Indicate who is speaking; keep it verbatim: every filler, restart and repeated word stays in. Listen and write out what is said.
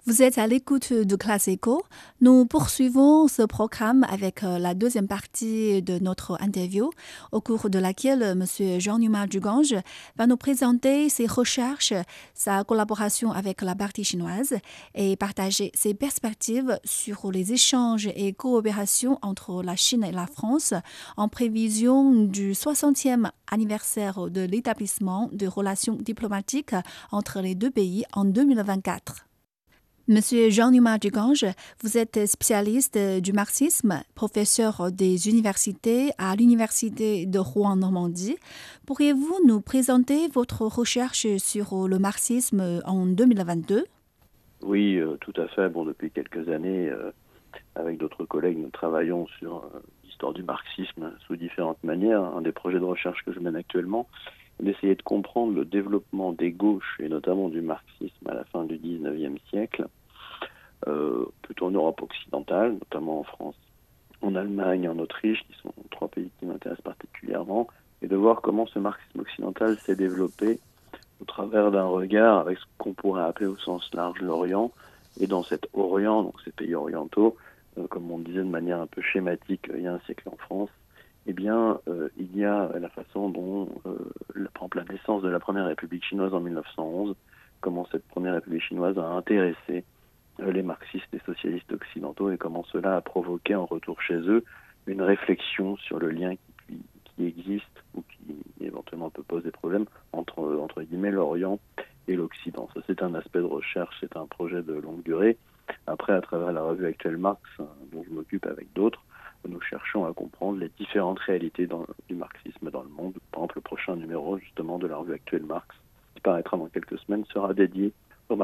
Speaker 1: Vous êtes à l'écoute de Classe Éco. Nous poursuivons ce programme avec euh, la deuxième partie de notre interview, au cours de laquelle euh, M. Jean-Numa Dugange va nous présenter ses recherches, sa collaboration avec la partie chinoise et partager ses perspectives sur les échanges et coopérations entre la Chine et la France en prévision du soixantième anniversaire de l'établissement de relations diplomatiques entre les deux pays en deux mille vingt-quatre. Monsieur Jean-Numa Dugange, vous êtes spécialiste du marxisme, professeur des universités à l'Université de Rouen-Normandie. Pourriez-vous nous présenter votre recherche sur le marxisme en deux mille vingt-deux?
Speaker 2: Oui, euh, tout à fait. Bon, depuis quelques années, euh, avec d'autres collègues, nous travaillons sur euh, l'histoire du marxisme sous différentes manières. Un des projets de recherche que je mène actuellement est d'essayer de comprendre le développement des gauches, et notamment du marxisme à la fin du dix-neuvième siècle, euh, plutôt en Europe occidentale, notamment en France, en Allemagne, en Autriche, qui sont trois pays qui m'intéressent particulièrement, et de voir comment ce marxisme occidental s'est développé au travers d'un regard avec ce qu'on pourrait appeler au sens large l'Orient. Et dans cet Orient, donc ces pays orientaux, euh, comme on disait de manière un peu schématique euh, il y a un siècle en France, eh bien, euh, il y a la façon dont, euh, la, par exemple, la naissance de la première République chinoise en mille neuf cent onze, comment cette première République chinoise a intéressé euh, les marxistes et socialistes occidentaux et comment cela a provoqué en retour chez eux une réflexion sur le lien qui, qui existe ou qui éventuellement peut poser problème entre, entre guillemets, l'Orient et l'Occident. Ça, c'est un aspect de recherche, c'est un projet de longue durée. Après, à travers la revue Actuelle Marx, hein, dont je m'occupe avec d'autres, nous cherchons à comprendre les différentes réalités dans, du marxisme dans le monde. Par exemple, le prochain numéro, justement, de la revue Actuelle Marx, qui paraîtra dans quelques semaines, sera dédié